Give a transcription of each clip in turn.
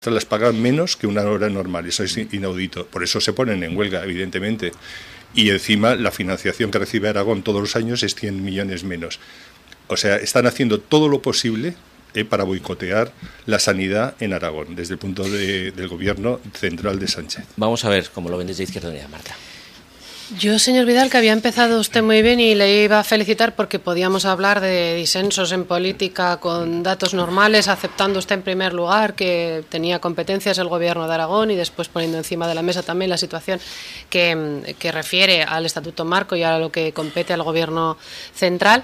las pagan menos que una hora normal, eso es inaudito, por eso se ponen en huelga, evidentemente, y encima la financiación que recibe Aragón todos los años es 100 millones menos. O sea, están haciendo todo lo posible para boicotear la sanidad en Aragón, desde el punto del gobierno central de Sánchez. Vamos a ver cómo lo ven desde Izquierda Unida, Marta. Yo, señor Vidal, que había empezado usted muy bien y le iba a felicitar porque podíamos hablar de disensos en política con datos normales, aceptando usted en primer lugar que tenía competencias el gobierno de Aragón y después poniendo encima de la mesa también la situación que refiere al Estatuto Marco y a lo que compete al gobierno central.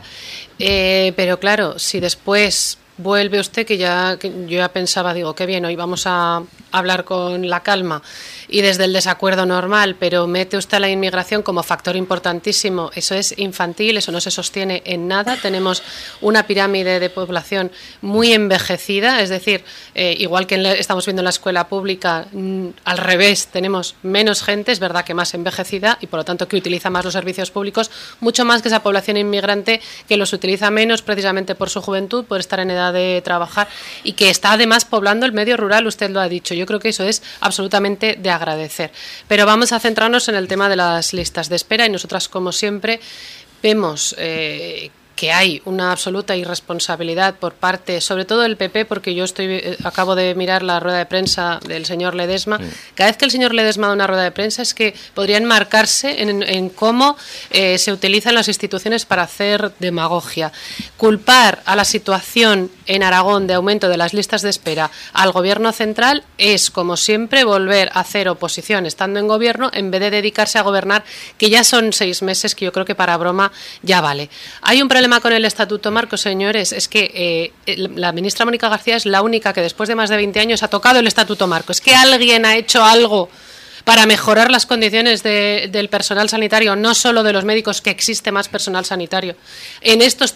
Pero claro, si después vuelve usted, que yo ya pensaba, digo, qué bien, hoy vamos a hablar con la calma y desde el desacuerdo normal, pero mete usted a la inmigración como factor importantísimo. Eso es infantil, eso no se sostiene en nada. Tenemos una pirámide de población muy envejecida, es decir, igual que estamos viendo en la escuela pública, al revés, tenemos menos gente, es verdad que más envejecida y por lo tanto que utiliza más los servicios públicos, mucho más que esa población inmigrante que los utiliza menos precisamente por su juventud, por estar en edad de trabajar y que está además poblando el medio rural, usted lo ha dicho. Yo creo que eso es absolutamente de agradecer. Pero vamos a centrarnos en el tema de las listas de espera y nosotras, como siempre, vemos que hay una absoluta irresponsabilidad por parte, sobre todo del PP, porque yo acabo de mirar la rueda de prensa del señor Ledesma. Cada vez que el señor Ledesma da una rueda de prensa es que podría enmarcarse en cómo se utilizan las instituciones para hacer demagogia. Culpar a la situación en Aragón de aumento de las listas de espera al gobierno central es, como siempre, volver a hacer oposición estando en gobierno en vez de dedicarse a gobernar, que ya son 6 meses, que yo creo que para broma ya vale. Hay un problema con el Estatuto Marco, señores, es que la ministra Mónica García es la única que después de más de 20 años ha tocado el Estatuto Marco. Es que alguien ha hecho algo para mejorar las condiciones del personal sanitario, no solo de los médicos, que existe más personal sanitario. En estos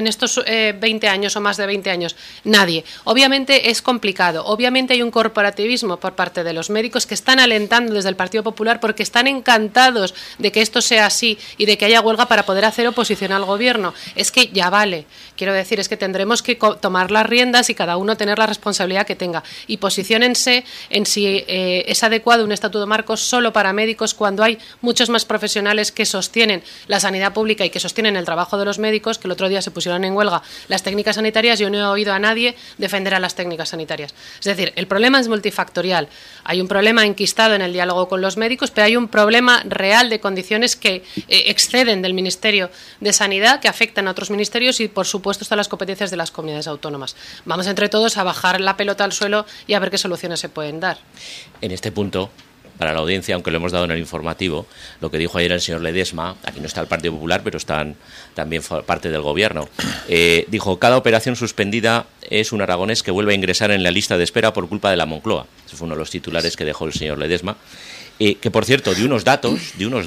20 años o más de 20 años, nadie. Obviamente es complicado, obviamente hay un corporativismo por parte de los médicos que están alentando desde el Partido Popular porque están encantados de que esto sea así y de que haya huelga para poder hacer oposición al gobierno. Es que ya vale, quiero decir, es que tendremos que tomar las riendas y cada uno tener la responsabilidad que tenga. Y posiciónense en si es adecuado un Estatuto Marco solo para médicos cuando hay muchos más profesionales que sostienen la sanidad pública y que sostienen el trabajo de los médicos, que el otro día se pusieron en huelga las técnicas sanitarias. Yo no he oído a nadie defender a las técnicas sanitarias. Es decir, el problema es multifactorial. Hay un problema enquistado en el diálogo con los médicos, pero hay un problema real de condiciones que exceden del Ministerio de Sanidad, que afectan a otros ministerios y, por supuesto, están las competencias de las comunidades autónomas. Vamos entre todos a bajar la pelota al suelo y a ver qué soluciones se pueden dar. En este punto, para la audiencia, aunque lo hemos dado en el informativo, lo que dijo ayer el señor Ledesma, aquí no está el Partido Popular, pero están también parte del gobierno, dijo: cada operación suspendida es un aragonés que vuelve a ingresar en la lista de espera por culpa de la Moncloa. Ese fue uno de los titulares que dejó el señor Ledesma. Que, por cierto, de unos datos,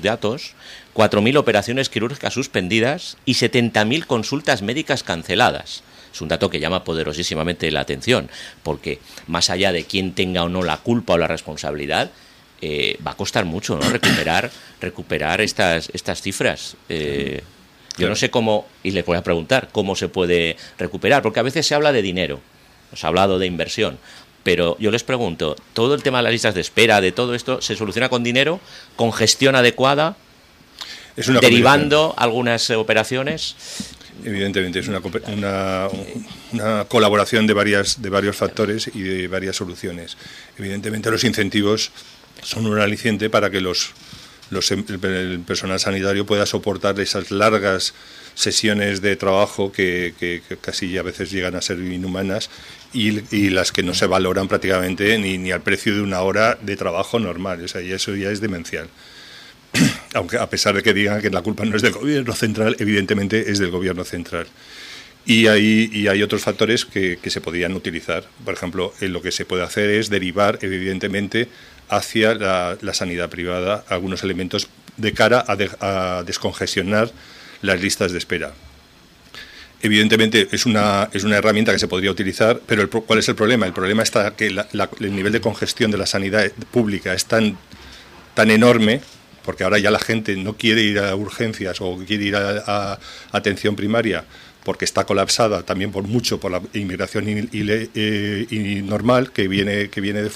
4.000 operaciones quirúrgicas suspendidas y 70.000 consultas médicas canceladas. Es un dato que llama poderosísimamente la atención, porque más allá de quién tenga o no la culpa o la responsabilidad, va a costar mucho, ¿no?, recuperar estas cifras. Yo no sé cómo, y les voy a preguntar, cómo se puede recuperar, porque a veces se habla de dinero, se ha hablado de inversión, pero yo les pregunto, ¿todo el tema de las listas de espera, de todo esto, se soluciona con dinero, con gestión adecuada, derivando algunas operaciones? Evidentemente es una colaboración de varios factores y de varias soluciones. Evidentemente los incentivos son un aliciente para que el personal sanitario pueda soportar esas largas sesiones de trabajo que casi a veces llegan a ser inhumanas y las que no se valoran prácticamente ni al precio de una hora de trabajo normal. O sea, y eso ya es demencial. Aunque a pesar de que digan que la culpa no es del gobierno central, evidentemente es del gobierno central. Y hay otros factores que se podrían utilizar. Por ejemplo, lo que se puede hacer es derivar, evidentemente, hacia la sanidad privada algunos elementos de cara a descongestionar las listas de espera. Evidentemente es una herramienta que se podría utilizar, pero ¿cuál es el problema? El problema está que el nivel de congestión de la sanidad pública es tan enorme, porque ahora ya la gente no quiere ir a urgencias o quiere ir a atención primaria porque está colapsada también por la inmigración normal que viene de